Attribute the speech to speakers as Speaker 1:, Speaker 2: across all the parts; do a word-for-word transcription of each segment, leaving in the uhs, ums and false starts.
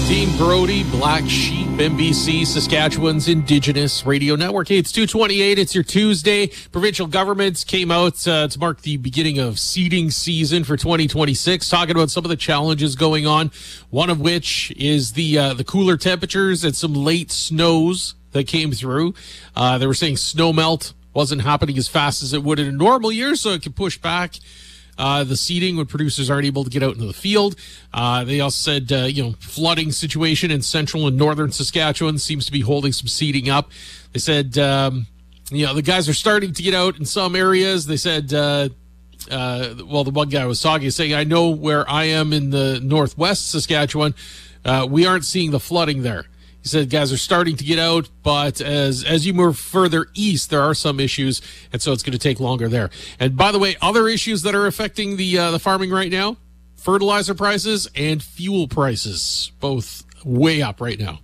Speaker 1: Dean Brody, Black Sheep, N B C, Saskatchewan's Indigenous Radio Network. Hey, it's two twenty-eight. It's your Tuesday. Provincial governments came out uh, to mark the beginning of seeding season for twenty twenty-six, talking about some of the challenges going on, one of which is the uh, the cooler temperatures and some late snows that came through. Uh, they were saying snow melt wasn't happening as fast as it would in a normal year, so it could push back Uh, the seeding when producers aren't able to get out into the field. Uh, they also said, uh, you know, flooding situation in central and northern Saskatchewan seems to be holding some seeding up. They said, um, you know, the guys are starting to get out in some areas. They said, uh, uh, well, the one guy was talking, saying, I know where I am in the northwest Saskatchewan, uh, we aren't seeing the flooding there. He said guys are starting to get out, but as as you move further east, there are some issues, and so it's going to take longer there. And by the way, other issues that are affecting the uh, the farming right now, fertilizer prices and fuel prices, both way up right now.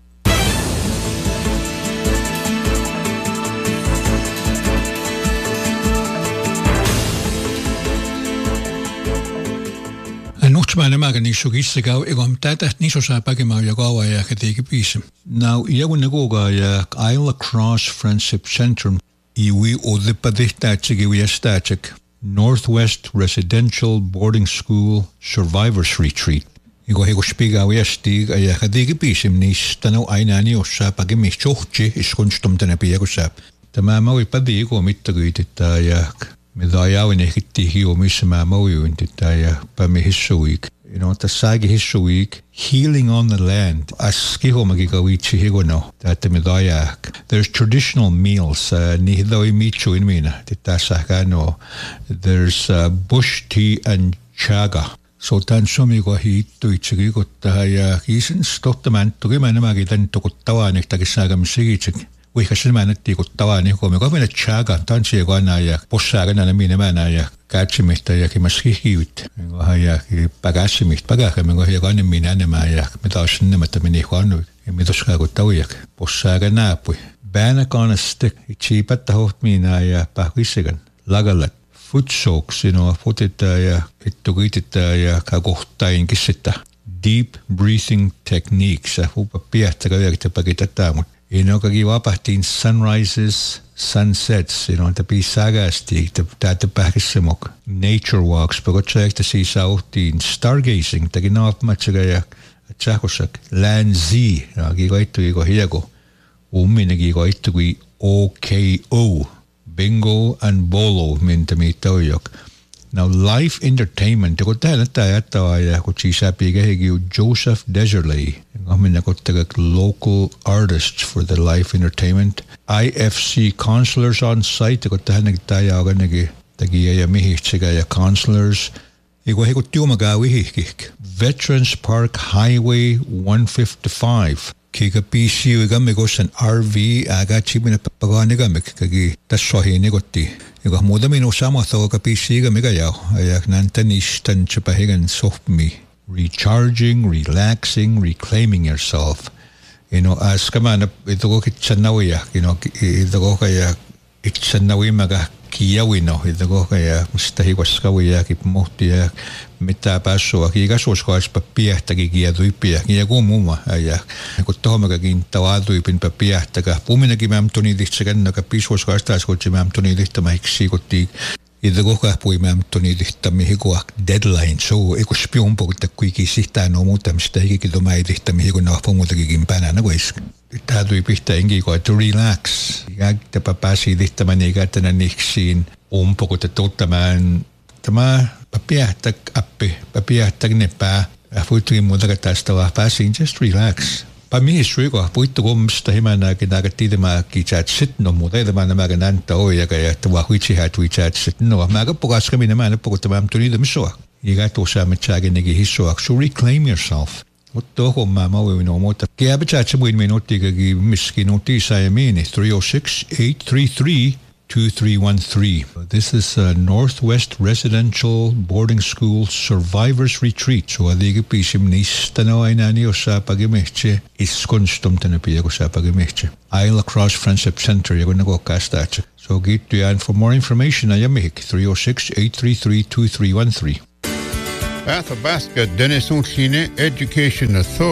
Speaker 2: Nuhtmaan emäkäni sukissakau igom tätät nisosaa pakemau ja kauaa ja keteki piisi. Now, iagun negoga ja Isla Cross Friendship Center iwi odipadihtaatsik iwiastaatsik Northwest Residential Boarding School Survivors Retreat. Igo hego spiga wiastig ja keteki piisi nis tanau ainani osaa pakemih chohtsi iskunstum tänä piakusap. Tämä maui padi igo mittakuitittaa ja mitä ajauin ehkitti hiu missä mä maujuin tätä ja päämi hissuik. You know, tassaagi hissuik, healing on the land. Askihomaki kawitsi higono, tätä mitä ajak. There's traditional meals, uh, nihdoi mitsuin minä, tätä sähkano. There's uh, bush tea and chaga. So tämän somiko hiittuitsiki kuttaa ja kiisin stottamaan tukimään nämäkin tän tukuttavaan ehtäkin sääkämissikitsik. Uihka sinä nätti kuttavaa niin kuin me kovin chaga tanssia kona ja possaaga näin minä mä ja katsimista ja kimaski hiut. Ja pagassimista pagaga me kohja kone minä enemmän ja me taas enemmän että meni huono ja me toskaa kuttavia possaaga naapui. Bänä kanasti chiipatta hoht minä ja pahvissigan lagalat foot soaks no fotita ja ittu kiitita ja kohtain kissita. Deep breathing techniques ja hupa piehtäkä yökitä pakitata mut you know, kaki vapahtiin sunrises, sunsets, you know, että piisagasti, että pähkäsemok. Nature walks, pakotsa ehkä siis auhtiin stargazing, teki naapmatsaga ja tsähkosak. Land Z, kaki koittui ko hieko. Umminegi koittui O K O, bingo and bolo, mintä miitä ojok. Now, life entertainment, kun täällä tämä jättävää ja kun siis läpi kehikin Joseph Deserley, minä kottakaa local artists for the life entertainment. I F C counselors on site, kun tähän tämä jauka näki teki ja mihitsikä ja counselors. Ja kun he kun tiumakaa vihihkik. Veterans Park Highway one fifty-five. Kika piisi ykämme kosan R V ägätsi minä pagaanikämme kaki tässä ohi kotti. Joka muuta minun sama thoka piisi ykämme kajau. Ja näitä niistä tsepähigan sohmi. Recharging, relaxing, reclaiming yourself. You know, as kamana ito ko kitsanawiya, you know, ito ko kaya itsanawimaga kiyawino, ito ko kaya mustahiwaskawiya kipmohtiya mitä pääsua kiikasuuskois papiahtakin kietuypiä ja kuumuma ja kun tohomakakin tavaatuipin papiahtaga puminakin mäm toniitiksi kannaka pisuuskois taas kun mäm toniitihtamahiksi kotiin ito ko kahpui mäm toniitihtami kuak deadline so eko spion pokta kuiki sihtaa no muuta mistä ikikin tomaitihtami kun nahpo muutakin päänä kuis täytyi pistää enkin to relax ja tapa pääsi tihtamani käyttänä niksiin umpokutta tuottamaan tämä papiahtak appi papiahtak nepää ja fuittiin muuta tästä vaan pääsin just relax. Pa mihin suiko puittu komsta himänäkin näkä tiitämää kiitsät sit no muuta ei tämä nämäkin näyttää oijakä ja että vaan huitsi häät huitsät sit no mäkä pokaska minä mä en pokuttamaan tuli misua. Ikä tuossa metsääkin nekin hissua so reclaim yourself. Mutta hommaa mä voin no muuta. Kiäpä tjäätsä muin minuuttiikakin miskin notiisa ja miini three oh six eight three three two three one three. This is a Northwest Residential Boarding School Survivors Retreat. So adigi pisim niistä no aina ni osaa pagimehche iskonstum tänä piaku saa pagimehche. Isla Cross Friendship Center ja kun nako kastaatse. So kiitty and for more information ajamihik three oh six eight three three two three one three.
Speaker 3: Athabasca Denison Education Authority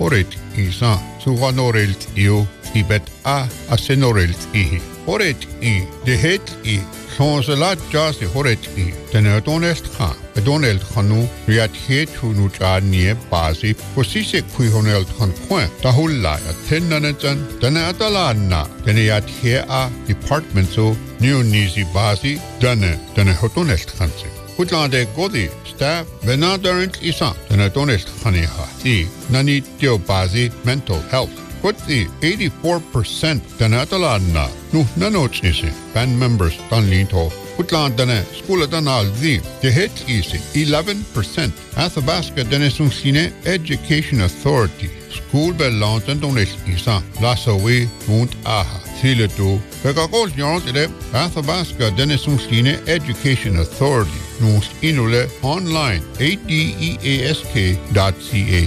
Speaker 3: horet isa suganorelt iu ibet a asenorelt ihi horet i dehet i sonsalat jasi horet i tenetonest kha donelt khanu riat he tunu chanie basi posise kuihonelt khan kwen tahulla tennanan tanatala tenayat he a department so new nizi basi dane dane hotonest khanse Kutlande godi staff venadorent isa tenetonest khaniha i nani tio basi mental health Put the eighty-four percent Danatalanna, no nanochisi, band members Danlinto, Putlandane, Skula Danaldi, the hit easy, eleven percent, Athabasca Denesunsine Education Authority, School Bellant and Donis Isa, Lassawe, Mount Aha, Siletu, Pegagos Yardile, Athabasca Denesunsine Education Authority, Nus Inule, online, A D E A S K dot C A.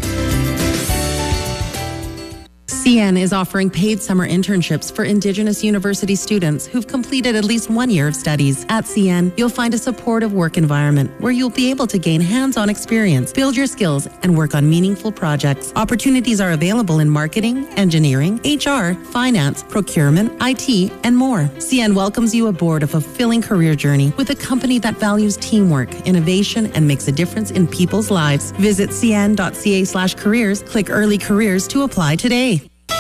Speaker 4: C N is offering paid summer internships for Indigenous university students who've completed at least one year of studies. At C N, you'll find a supportive work environment where you'll be able to gain hands-on experience, build your skills, and work on meaningful projects. Opportunities are available in marketing, engineering, H R, finance, procurement, I T, and more. C N welcomes you aboard a fulfilling career journey with a company that values teamwork, innovation, and makes a difference in people's lives. Visit cn.ca slash careers, click early careers to apply today.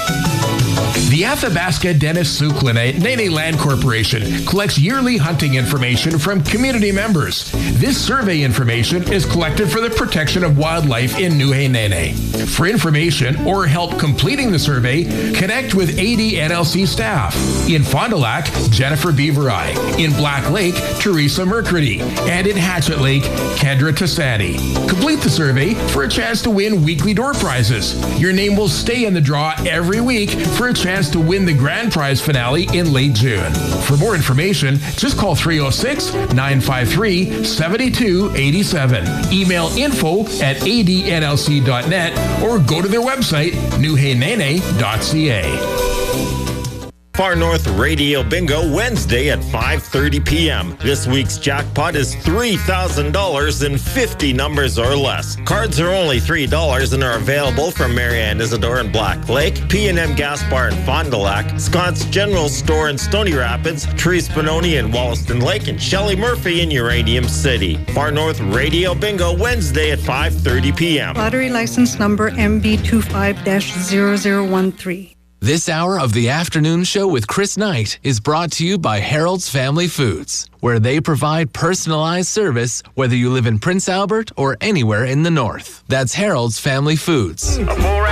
Speaker 5: The Athabasca Dennis Sukline Nene Land Corporation collects yearly hunting information from community members. This survey information is collected for the protection of wildlife in Nuhe-Nene. For information or help completing the survey, connect with A D N L C staff. In Fond du Lac, Jennifer Beaverai. In Black Lake, Teresa Mercredi. And in Hatchet Lake, Kendra Tassani. Complete the survey for a chance to win weekly door prizes. Your name will stay in the draw every week for a chance to win the grand prize finale in late June. For more information, just call three oh six, nine five three, seven two eight seven. Email info at a d n l c dot net or go to their website, nuhenene dot c a.
Speaker 6: Far North Radio Bingo Wednesday at five thirty p.m. This week's jackpot is three thousand dollars in fifty numbers or less. Cards are only three dollars and are available from Marianne Isidore in Black Lake, P and M Gas Bar in Fond du Lac, Scott's General Store in Stony Rapids, Therese Benoni in Wollaston Lake, and Shelley Murphy in Uranium City. Far North Radio Bingo Wednesday at five thirty p.m.
Speaker 7: Lottery license number M B two five dash zero zero one three.
Speaker 8: This hour of the afternoon show with Chris Knight is brought to you by Harold's Family Foods, where they provide personalized service whether you live in Prince Albert or anywhere in the north. That's Harold's Family Foods.